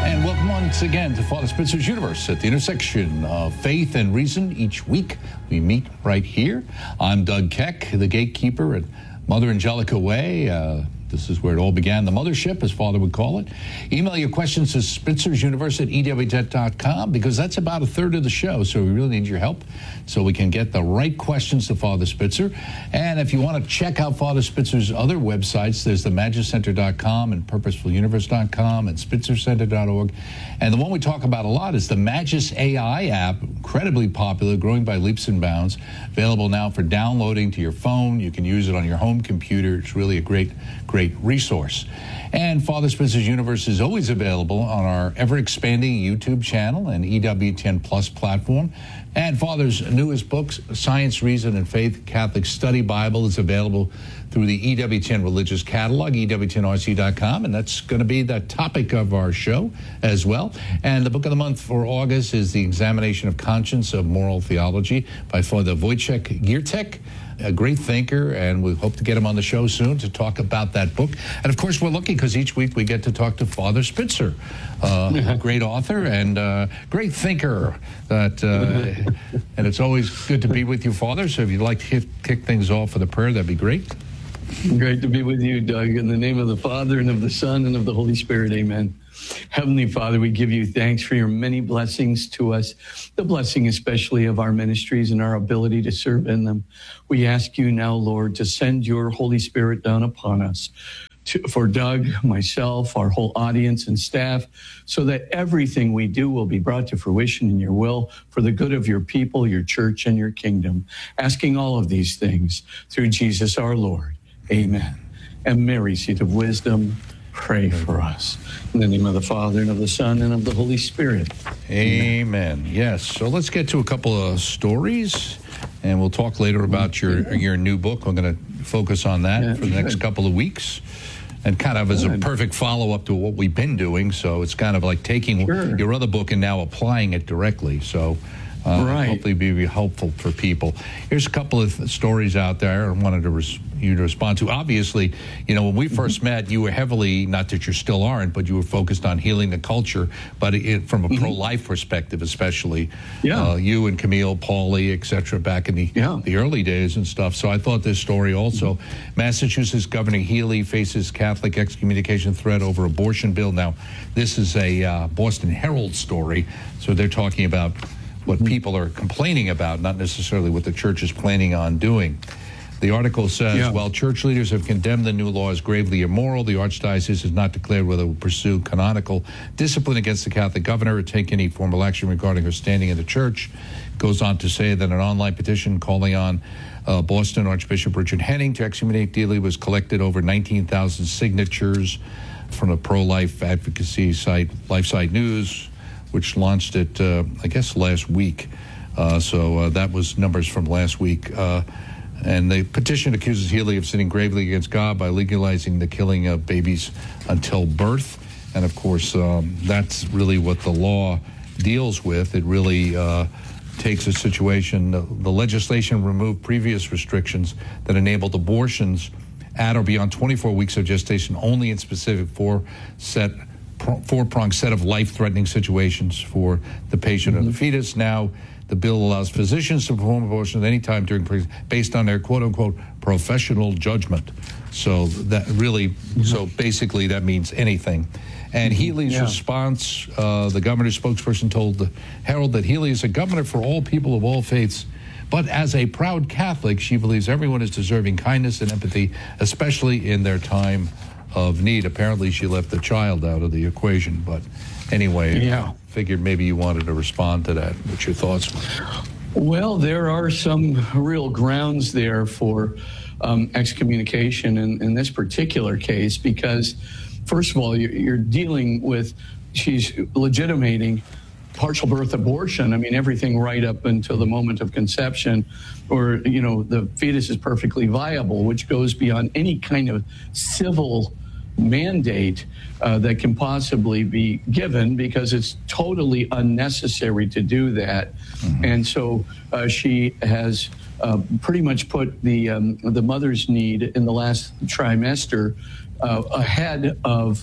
And welcome once again to Father Spitzer's Universe at the intersection of faith and reason. Each week we meet right here. I'm Doug Keck, the gatekeeper at Mother Angelica Way. This is where it all began, the mothership, as Father would call it. Email your questions to spitzer'suniverse@ewtech.com, because that's about a third of the show, so we really need your help so we can get the right questions to Father Spitzer. And if you want to check out Father Spitzer's other websites, there's the MagisCenter.com and PurposefulUniverse.com and SpitzerCenter.org. And the one we talk about a lot is the Magis AI app, incredibly popular, growing by leaps and bounds, available now for downloading to your phone. You can use it on your home computer. It's really a great resource. And Father Spitzer's Universe is always available on our ever-expanding YouTube channel and EWTN Plus platform. And Father's newest books, Science, Reason, and Faith Catholic Study Bible, is available through the EWTN Religious Catalog, EWTNRC.com, and that's going to be the topic of our show as well. And the book of the month for August is The Examination of Conscience of Moral Theology by Father Wojciech Giertek, a great thinker, and we hope to get him on the show soon to talk about that book. And of course, we're lucky because each week we get to talk to Father Spitzer, a great author and great thinker. And it's always good to be with you, Father. So if you'd like to kick things off with a prayer, that'd be great. Great to be with you, Doug. In the name of the Father, and of the Son, and of the Holy Spirit, amen. Heavenly Father, we give you thanks for your many blessings to us, the blessing especially of our ministries and our ability to serve in them. We ask you now, Lord, to send your Holy Spirit down upon us, for Doug, myself, our whole audience and staff, so that everything we do will be brought to fruition in your will for the good of your people, your church, and your kingdom. Asking all of these things through Jesus our Lord. Amen. And Mary, seat of wisdom, pray for us. In the name of the Father, and of the Son, and of the Holy Spirit. Amen. Yes. So let's get to a couple of stories, and we'll talk later about your new book. We're going to focus on that for the next couple of weeks. And kind of as a perfect follow-up to what we've been doing. So it's kind of like taking your other book and now applying it directly. So hopefully be helpful for people. Here's a couple of stories out there I wanted you to respond to. Obviously, when we first met, you were heavily, not that you still aren't, but you were focused on healing the culture, but from a pro-life perspective especially. You and Camille, Pauly, et cetera, back in the early days and stuff. So I thought this story also. Massachusetts Governor Healy faces Catholic excommunication threat over abortion bill. Now, this is a Boston Herald story, so they're talking about what people are complaining about, not necessarily what the church is planning on doing. The article says, while church leaders have condemned the new law as gravely immoral, the Archdiocese has not declared whether it will pursue canonical discipline against the Catholic governor or take any formal action regarding her standing in the church. It goes on to say that an online petition calling on Boston Archbishop Richard Henning to excommunicate Healy was collected over 19,000 signatures from the pro-life advocacy site LifeSite News, which launched it, I guess, last week. So that was numbers from last week. And the petition accuses Healy of sinning gravely against God by legalizing the killing of babies until birth. And, of course, that's really what the law deals with. It really takes a situation. The legislation removed previous restrictions that enabled abortions at or beyond 24 weeks of gestation only in specific four-pronged set of life-threatening situations for the patient or the fetus. Now, the bill allows physicians to perform abortions at any time during pregnancy based on their quote-unquote professional judgment. So that really, so basically that means anything. And Healy's response, the governor's spokesperson told the Herald that Healy is a governor for all people of all faiths, but as a proud Catholic, she believes everyone is deserving kindness and empathy, especially in their time of need. Apparently she left the child out of the equation, but anyway, figured maybe you wanted to respond to that. What's your thoughts? Well, there are some real grounds there for excommunication in this particular case, because first of all, you're dealing with, she's legitimating partial birth abortion. I mean, everything right up until the moment of conception, or, the fetus is perfectly viable, which goes beyond any kind of civil mandate that can possibly be given, because it's totally unnecessary to do that. And so she has pretty much put the mother's need in the last trimester ahead of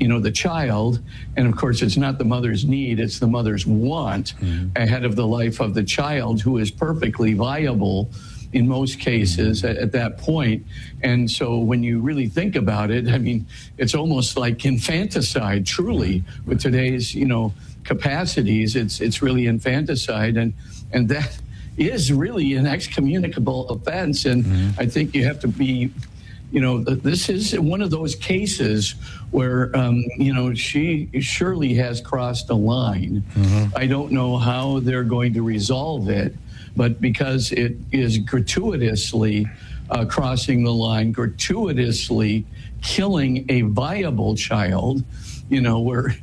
the child. And of course, it's not the mother's need, it's the mother's want ahead of the life of the child, who is perfectly viable in most cases at that point. And so when you really think about it, I mean, it's almost like infanticide, truly, with today's, capacities. It's really infanticide. And that is really an excommunicable offense. And I think you have to be, this is one of those cases where, she surely has crossed a line. I don't know how they're going to resolve it, but because it is gratuitously crossing the line, gratuitously killing a viable child, where,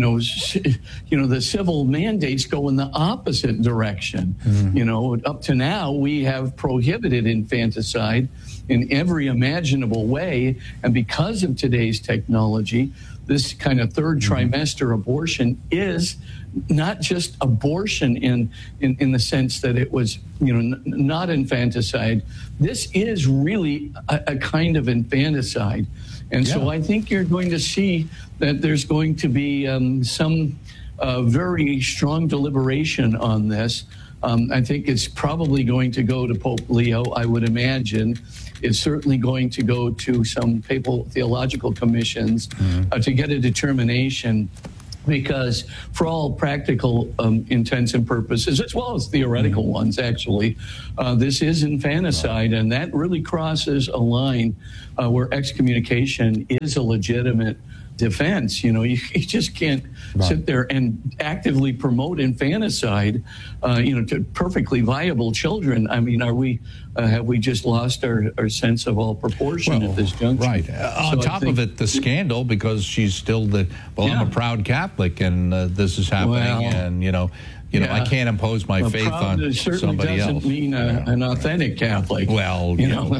the civil mandates go in the opposite direction. Up to now, we have prohibited infanticide in every imaginable way. And because of today's technology, this kind of third trimester abortion is not just abortion in the sense that it was, not infanticide. This is really a kind of infanticide. And so I think you're going to see that there's going to be some very strong deliberation on this. I think it's probably going to go to Pope Leo, I would imagine. It's certainly going to go to some papal theological commissions to get a determination, because for all practical intents and purposes, as well as theoretical ones, actually, this is infanticide, and that really crosses a line where excommunication is a legitimate defense. You just can't sit there and actively promote infanticide, to perfectly viable children. I mean, have we just lost our sense of all proportion at this juncture? Right. On top of it, the scandal, because she's still I'm a proud Catholic, and this is happening, and I can't impose my faith on somebody else. Certainly doesn't mean an authentic Catholic. Well,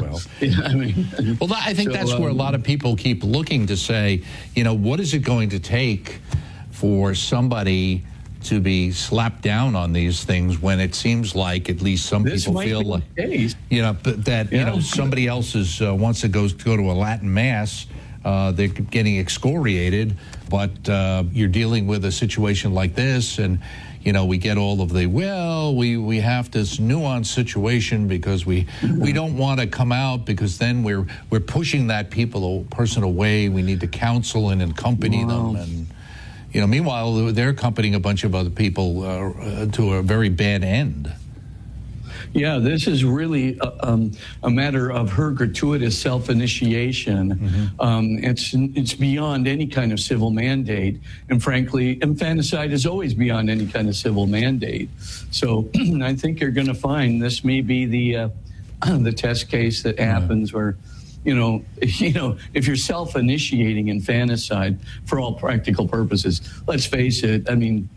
I think that's where a lot of people keep looking to say, what is it going to take for somebody to be slapped down on these things, when it seems like at least some people feel like, somebody else wants to go to a Latin Mass, they're getting excoriated, but you're dealing with a situation like this, and we get all of the, we have this nuanced situation because we don't want to come out, because then we're pushing that person away. We need to counsel and accompany them, and meanwhile they're accompanying a bunch of other people to a very bad end. Yeah, this is really a matter of her gratuitous self-initiation. It's beyond any kind of civil mandate. And frankly, infanticide is always beyond any kind of civil mandate. So I think you're going to find this may be the test case that happens where, if you're self-initiating infanticide for all practical purposes, let's face it, I mean,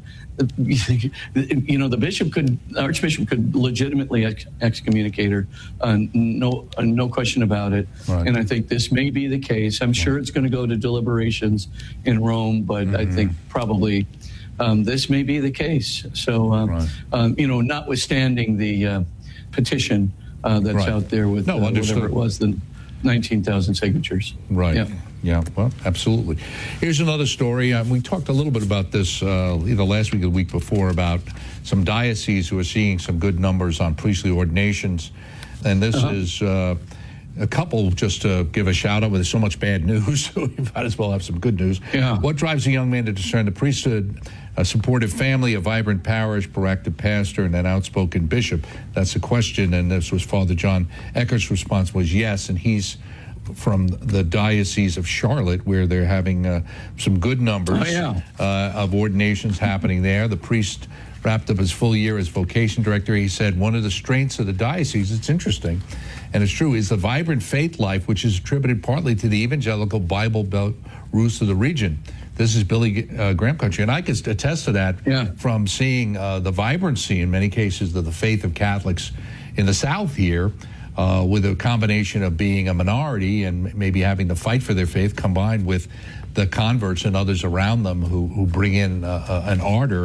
the Archbishop could legitimately excommunicate her, no question about it. Right. And I think this may be the case. I'm sure it's going to go to deliberations in Rome, but I think probably this may be the case. So, notwithstanding the petition that's out there with whatever it was, the 19,000 signatures. Right. Yeah, well, absolutely. Here's another story. We talked a little bit about this either last week or the week before, about some dioceses who are seeing some good numbers on priestly ordinations. And this is a couple, just to give a shout out, there's so much bad news, so we might as well have some good news. Yeah. What drives a young man to discern the priesthood? A supportive family, a vibrant parish, proactive pastor, and an outspoken bishop. That's the question, and this was Father John Eckert's response was yes, and he's from the Diocese of Charlotte, where they're having some good numbers of ordinations happening there. The priest wrapped up his full year as vocation director. He said one of the strengths of the diocese, it's interesting, and it's true, is the vibrant faith life, which is attributed partly to the evangelical Bible Belt roots of the region. This is Billy Graham country, and I can attest to that from seeing the vibrancy in many cases of the faith of Catholics in the South here, with a combination of being a minority and maybe having to fight for their faith, combined with the converts and others around them who bring in an ardor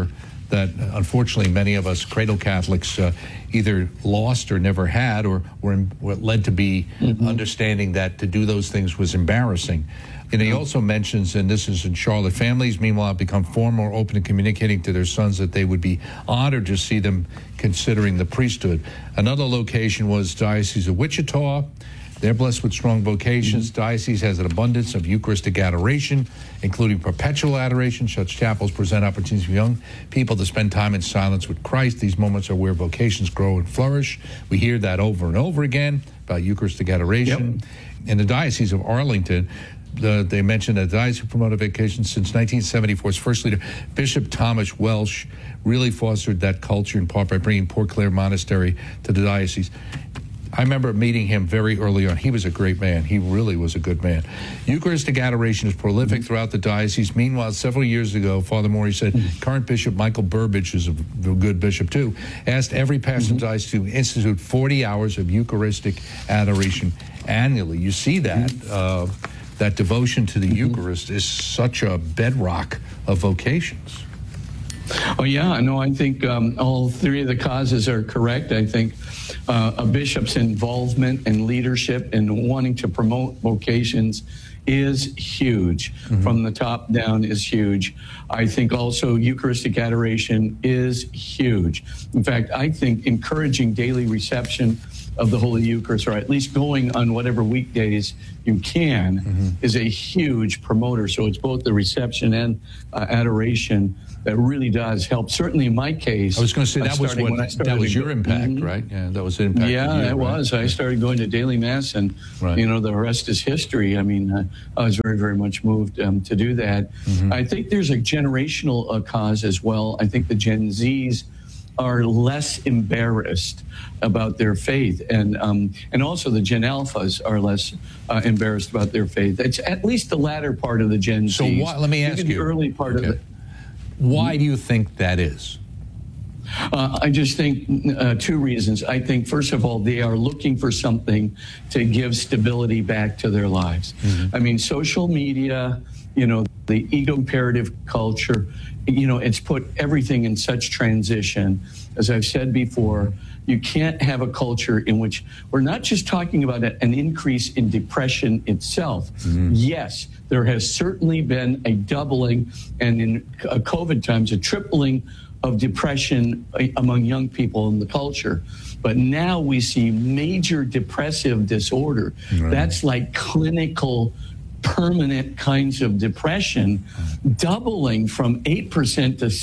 that unfortunately many of us cradle Catholics either lost or never had, or were led to be understanding that to do those things was embarrassing. And he also mentions, and this is in Charlotte, families meanwhile have become far more open in communicating to their sons that they would be honored to see them considering the priesthood. Another location was Diocese of Wichita. They're blessed with strong vocations. Diocese has an abundance of Eucharistic adoration, including perpetual adoration. Such chapels present opportunities for young people to spend time in silence with Christ. These moments are where vocations grow and flourish. We hear that over and over again about Eucharistic adoration. Yep. In the Diocese of Arlington, they mentioned that the Diocese promoted vocations since 1974's first leader, Bishop Thomas Welsh, really fostered that culture in part by bringing Port Clare Monastery to the diocese. I remember meeting him very early on. He was a great man. He really was a good man. Eucharistic adoration is prolific throughout the diocese. Meanwhile, several years ago, Father Morey said, current Bishop Michael Burbidge, who's a good bishop too, asked every pastor in the diocese to institute 40 hours of Eucharistic adoration annually. You see that. That devotion to the Eucharist is such a bedrock of vocations. Oh, yeah. No, I think all three of the causes are correct. I think a bishop's involvement and leadership in wanting to promote vocations is huge. From the top down is huge. I think also Eucharistic adoration is huge. In fact, I think encouraging daily reception of the Holy Eucharist, or at least going on whatever weekdays you can, is a huge promoter. So it's both the reception and adoration that really does help. Certainly in my case, I was going to say that was your impact, right? Yeah, that was the impact. Yeah, it was. I started going to daily mass, and the rest is history. I mean, I was very, very much moved to do that. I think there's a generational cause as well. I think the Gen Zs are less embarrassed about their faith, and also the Gen Alphas are less embarrassed about their faith. It's at least the latter part of the Gen Z. So let me ask you, the early part of it. Why do you think that is? I just think two reasons. I think, first of all, they are looking for something to give stability back to their lives. I mean, social media, the ego imperative culture, it's put everything in such transition. As I've said before, you can't have a culture in which we're not just talking about an increase in depression itself. Yes, there has certainly been a doubling, and in COVID times, a tripling of depression among young people in the culture. But now we see major depressive disorder. That's like clinical, permanent kinds of depression, doubling from 8% to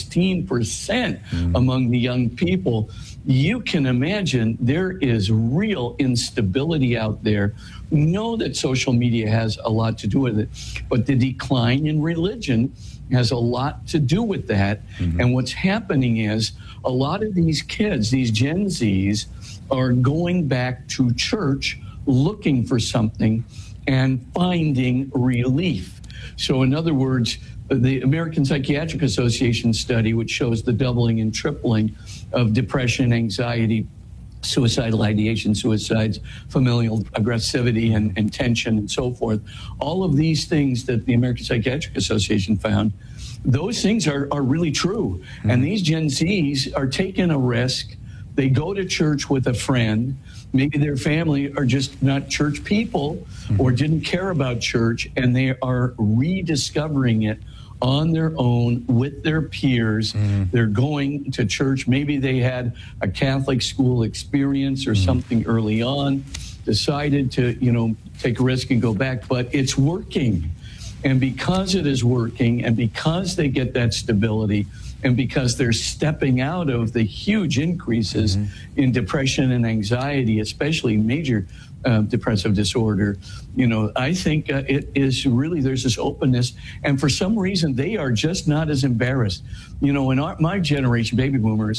16% among the young people. You can imagine there is real instability out there. Know that social media has a lot to do with it, but the decline in religion has a lot to do with that. And what's happening is a lot of these kids, these Gen Zs, are going back to church looking for something and finding relief. So in other words, the American Psychiatric Association study, which shows the doubling and tripling of depression, anxiety, suicidal ideation, suicides, familial aggressivity and tension and so forth, all of these things that the American Psychiatric Association found, those things are really true. And these Gen Zs are taking a risk. They go to church with a friend. Maybe their family are just not church people or didn't care about church, and they are rediscovering it on their own with their peers. They're going to church. Maybe they had a Catholic school experience or something early on, decided to, take a risk and go back, but it's working. And because it is working, and because they get that stability, and because they're stepping out of the huge increases in depression and anxiety, especially major depressive disorder, I think it is really, there's this openness. And for some reason, they are just not as embarrassed. In my generation, baby boomers,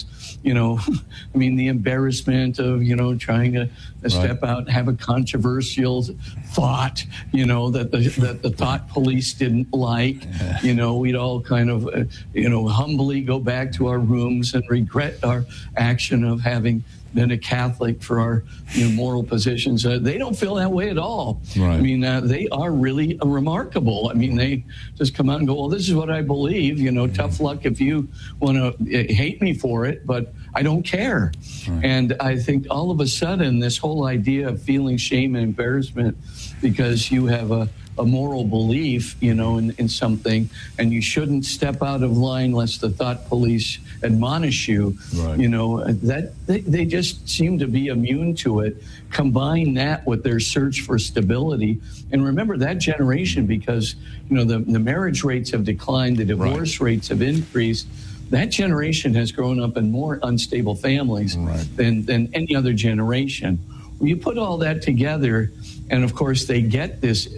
the embarrassment of, trying to step out and have a controversial thought, that the thought police didn't like. We'd all kind of, humbly go back to our rooms and regret our action of having than a Catholic for our moral positions. They don't feel that way at all. Right. I mean, they are really remarkable. I mean, they just come out and go, well, this is what I believe. Tough luck if you want to hate me for it, but I don't care. Right. And I think all of a sudden, this whole idea of feeling shame and embarrassment because you have a moral belief, in something, and you shouldn't step out of line lest the thought police admonish you. Right. That they just seem to be immune to it. Combine that with their search for stability, and remember that generation, because the marriage rates have declined, the divorce rates have increased. That generation has grown up in more unstable families than any other generation. When you put all that together, and of course they get this,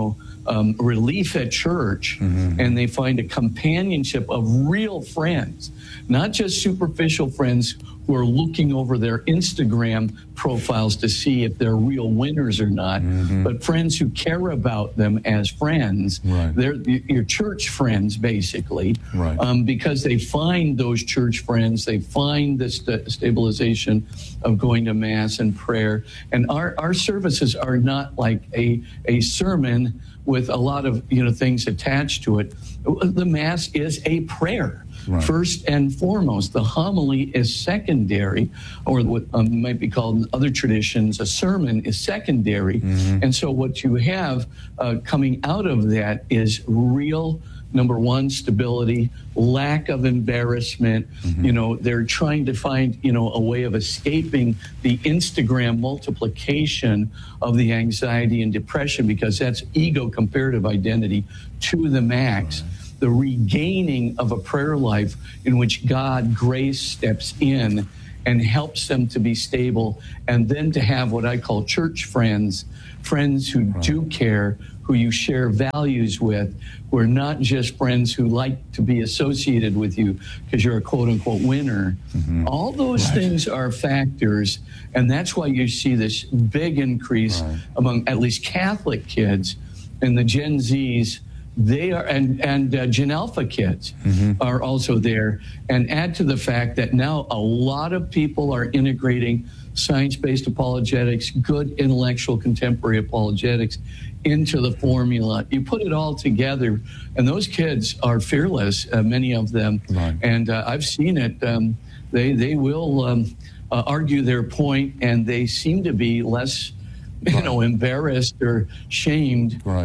relief at church, and they find a companionship of real friends, not just superficial friends who are looking over their Instagram profiles to see if they're real winners or not, but friends who care about them as friends. Right. They're your church friends, basically, because they find those church friends, they find the stabilization of going to Mass and prayer. And our services are not like a sermon with a lot of things attached to it. The Mass is a prayer. Right. First and foremost, the homily is secondary, or what might be called in other traditions, a sermon is secondary. And so what you have coming out of that is real, number one, stability, lack of embarrassment. They're trying to find, a way of escaping the Instagram multiplication of the anxiety and depression, because that's ego comparative identity to the max. The regaining of a prayer life in which God, grace, steps in and helps them to be stable, and then to have what I call church friends who do care, who you share values with, who are not just friends who like to be associated with you because you're a quote-unquote winner. All those things are factors, and that's why you see this big increase among at least Catholic kids and the Gen Zs. They are, and Gen Alpha kids are also there. And add to the fact that now a lot of people are integrating science-based apologetics, good intellectual contemporary apologetics into the formula. You put it all together, and those kids are fearless, many of them. And I've seen it. They will argue their point, and they seem to be less embarrassed or shamed by,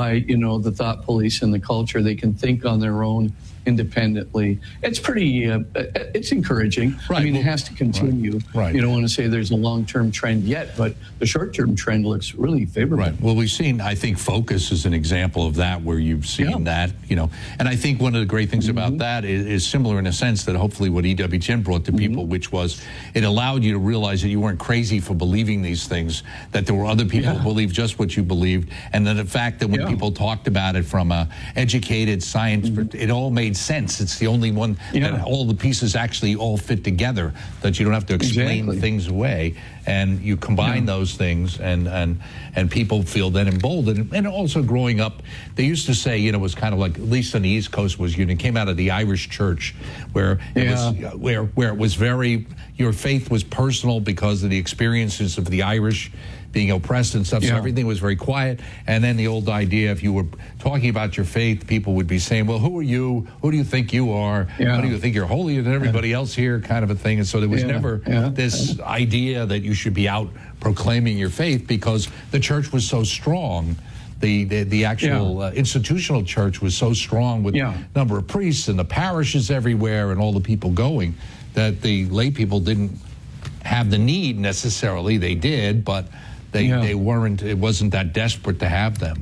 the thought police and the culture. They can think on their own independently. It's pretty, it's encouraging. I mean, it has to continue. You don't want to say there's a long-term trend yet, but the short-term trend looks really favorable. Well, we've seen, I think Focus is an example of that, where you've seen that, and I think one of the great things about that is similar in a sense that hopefully what EWTN brought to people, which was it allowed you to realize that you weren't crazy for believing these things, that there were other people who believed just what you believed, and then the fact that when people talked about it from a educated science, it all made sense. It's the only one that all the pieces actually all fit together, that you don't have to explain things away, and you combine those things, and people feel then emboldened. And also growing up, they used to say, it was kind of like, at least on the East Coast, was came out of the Irish church, where it was where it was very, your faith was personal because of the experiences of the Irish being oppressed and stuff, so everything was very quiet. And then the old idea, if you were talking about your faith, people would be saying, well, who are you? Who do you think you are? How do you think you're holier than everybody else here, kind of a thing? And so there was never this idea that you should be out proclaiming your faith, because the church was so strong. The actual institutional church was so strong, with number of priests and the parishes everywhere and all the people going, that the lay people didn't have the need necessarily. They did, but they weren't. It wasn't that desperate to have them,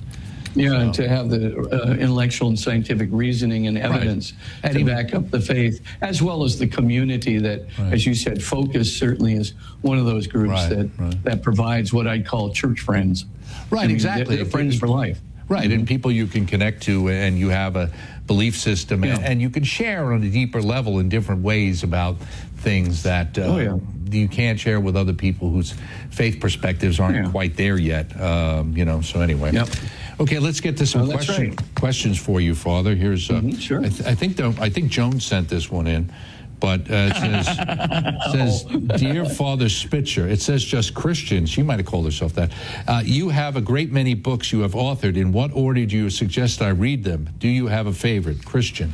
and to have the intellectual and scientific reasoning and evidence to back up the faith, as well as the community that, as you said, Focus certainly is one of those groups that provides what I'd call church friends. Exactly. They're friends for life. And people you can connect to, and you have a belief system, and you can share on a deeper level in different ways about things that you can't share with other people whose faith perspectives aren't quite there yet. So anyway. Okay, let's get to some questions for you, Father. Here's sure. I think Joan sent this one in. But it says, Dear Father Spitzer, it says just Christian. She might have called herself that. You have a great many books you have authored. In what order do you suggest I read them? Do you have a favorite? Christian.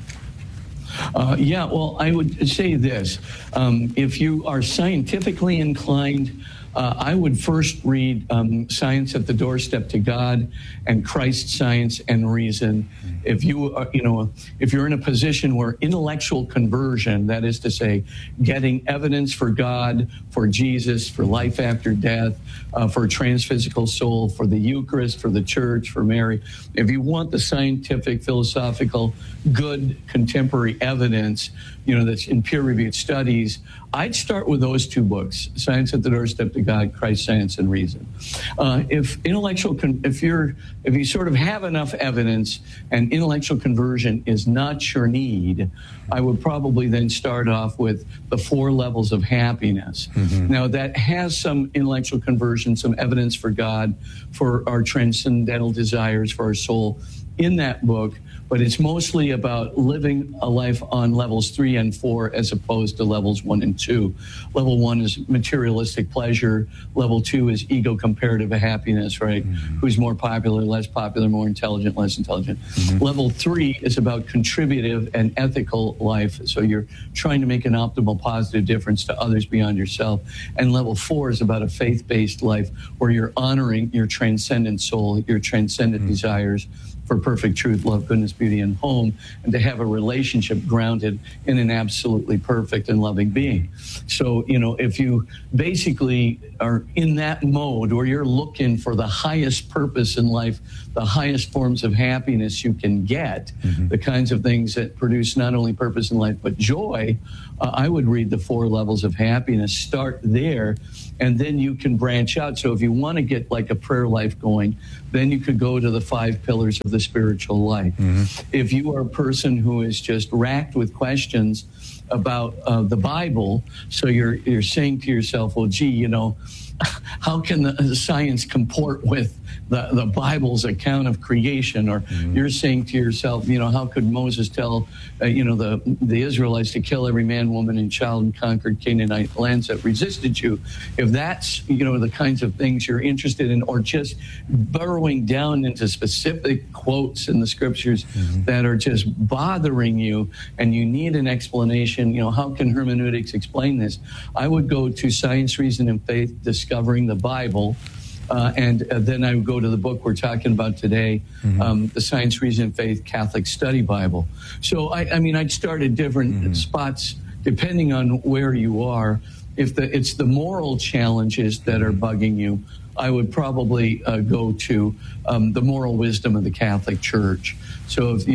Yeah, well, I would say this. If you are scientifically inclined, I would first read Science at the Doorstep to God and Christ, Science, and Reason. If you are, if you're in a position where intellectual conversion, that is to say, getting evidence for God, for Jesus, for life after death, for a transphysical soul, for the Eucharist, for the Church, for Mary, if you want the scientific, philosophical, good contemporary evidence, that's in peer-reviewed studies, I'd start with those two books, Science at the Doorstep to God, Christ, Science, and Reason. If you sort of have enough evidence and intellectual conversion is not your need, I would probably then start off with the 4 levels of happiness. Now, that has some intellectual conversion, some evidence for God, for our transcendental desires, for our soul in that book, but it's mostly about living a life on levels 3 and 4 as opposed to levels 1 and 2. Level 1 is materialistic pleasure. Level 2 is ego comparative happiness, right? Who's more popular, less popular, more intelligent, less intelligent. Level 3 is about contributive and ethical life. So you're trying to make an optimal, positive difference to others beyond yourself. And level 4 is about a faith-based life where you're honoring your transcendent soul, your transcendent desires for perfect truth, love, goodness, beauty, and home, and to have a relationship grounded in an absolutely perfect and loving being. So, if you basically are in that mode where you're looking for the highest purpose in life, the highest forms of happiness you can get, the kinds of things that produce not only purpose in life, but joy, I would read the 4 levels of happiness, start there, and then you can branch out. So if you want to get like a prayer life going, then you could go to the 5 pillars of the spiritual life. If you are a person who is just racked with questions about the Bible, so you're saying to yourself, well, gee, how can the science comport with the Bible's account of creation? Or you're saying to yourself, how could Moses tell, the Israelites to kill every man, woman, and child in conquered Canaanite lands that resisted you? If that's, the kinds of things you're interested in, or just burrowing down into specific quotes in the scriptures that are just bothering you and you need an explanation, how can hermeneutics explain this? I would go to Science, Reason, and Faith, Discovering the Bible. And then I would go to the book we're talking about today, the Science, Reason, and Faith Catholic Study Bible. So, I'd start at different spots depending on where you are. If it's the moral challenges that are bugging you, I would probably go to the moral wisdom of the Catholic Church. So, if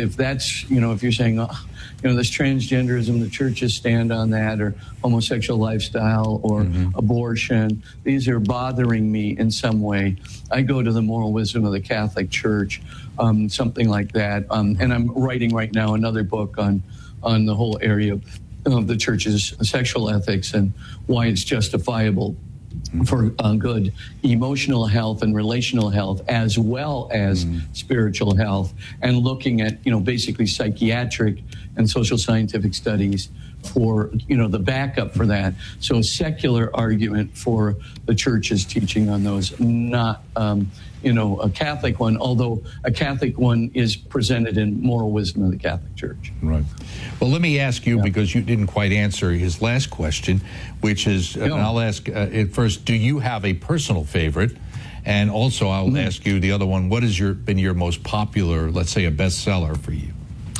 you're saying, this transgenderism, the churches stand on that, or homosexual lifestyle, or abortion, these are bothering me in some way, I go to the moral wisdom of the Catholic Church, something like that. And I'm writing right now another book on the whole area of the church's sexual ethics and why it's justifiable for good emotional health and relational health, as well as spiritual health, and looking at, basically psychiatric and social scientific studies for, the backup for that. So a secular argument for the church's teaching on those, not, a Catholic one, although a Catholic one is presented in Moral Wisdom of the Catholic Church. Right. Well, let me ask you, because you didn't quite answer his last question, which is, and I'll ask it first, do you have a personal favorite? And also I'll ask you the other one, what has been your most popular, let's say a bestseller for you?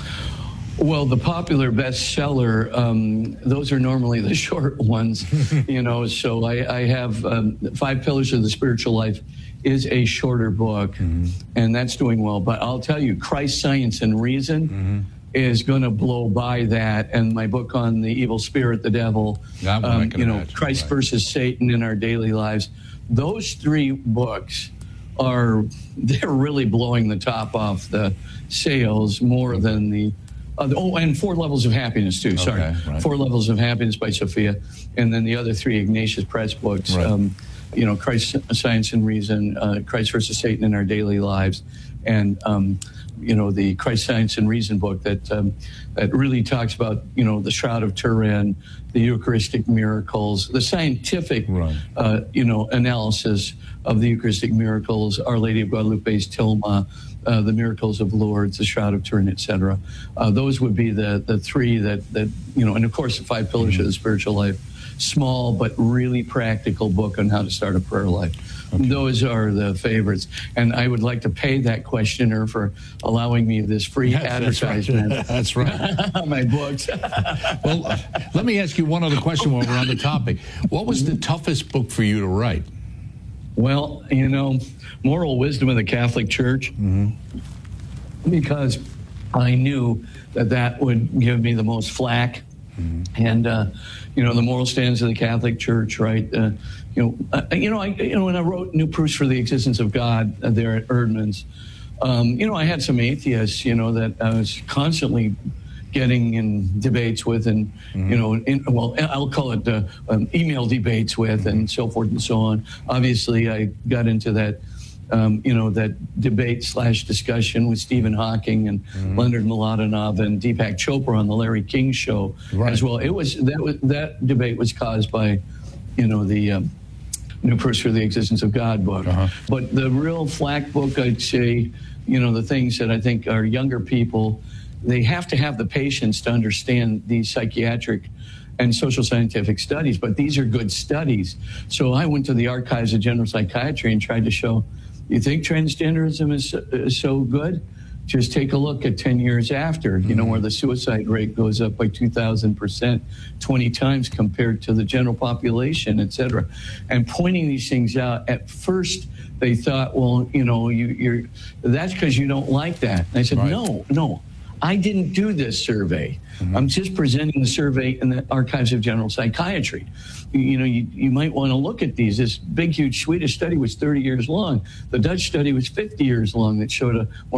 Well, the popular bestseller, those are normally the short ones, so I have 5 Pillars of the Spiritual Life is a shorter book, and that's doing well. But I'll tell you, Christ, Science, and Reason is going to blow by that. And my book on the evil spirit, the devil, Christ versus Satan in our daily lives, those 3 books they're really blowing the top off the sales more than the and 4 Levels of Happiness, too. Sorry. Okay, right. 4 Levels of Happiness by Sophia. And then the other 3 Ignatius Press books, Christ, Science, and Reason, Christ versus Satan in Our Daily Lives, and the Christ, Science, and Reason book that really talks about, the Shroud of Turin, the Eucharistic miracles, the scientific, analysis of the Eucharistic miracles, Our Lady of Guadalupe's Tilma, the Miracles of Lourdes, the Shroud of Turin, etc. Those would be the three that and of course the 5 Pillars of the Spiritual Life. Small but really practical book on how to start a prayer life. Okay. Those are the favorites. And I would like to pay that questioner for allowing me this free advertisement. That's right. On my books. Well, let me ask you one other question while we're on the topic. What was the toughest book for you to write? Well, Moral Wisdom of the Catholic Church, because I knew that would give me the most flack. And, the moral standards of the Catholic Church, right? When I wrote New Proofs for the Existence of God there at Erdman's, I had some atheists, that I was constantly getting in debates with and, I'll call it email debates with and so forth and so on. Obviously, I got into that that debate/discussion with Stephen Hawking and Leonard Mladenov and Deepak Chopra on the Larry King Show as well. That debate was caused by, the New Proofs for the Existence of God book. But the real flack book, I'd say, the things that I think our younger people, they have to have the patience to understand these psychiatric and social scientific studies, but these are good studies. So I went to the Archives of General Psychiatry and tried to show, you think transgenderism is so good? Just take a look at 10 years after, where the suicide rate goes up by 2,000%, 20 times compared to the general population, et cetera. And pointing these things out, at first they thought, well, you're that's because you don't like that. And I said, no. I didn't do this survey. I'm just presenting the survey in the Archives of General Psychiatry. You might want to look at these. This big, huge Swedish study was 30 years long. The Dutch study was 50 years long that showed a more